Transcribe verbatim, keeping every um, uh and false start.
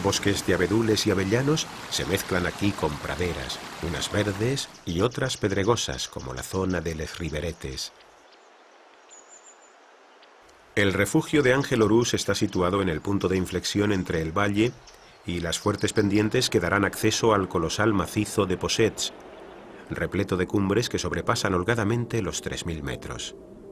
bosques de abedules y avellanos se mezclan aquí con praderas, unas verdes y otras pedregosas, como la zona de Les Riberetes. El refugio de Ángel Orús está situado en el punto de inflexión entre el valle y las fuertes pendientes que darán acceso al colosal macizo de Possets, repleto de cumbres que sobrepasan holgadamente los tres mil metros.